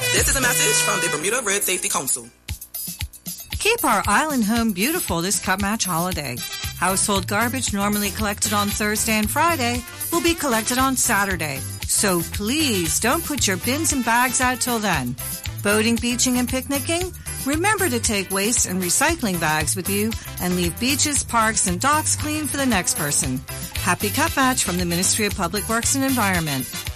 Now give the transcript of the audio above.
This is a message from the Bermuda Road Safety Council. Keep our island home beautiful this Cup Match holiday. Household garbage normally collected on Thursday and Friday will be collected on Saturday. So please don't put your bins and bags out till then. Boating, beaching, and picnicking? Remember to take waste and recycling bags with you and leave beaches, parks, and docks clean for the next person. Happy Cup Match from the Ministry of Public Works and Environment.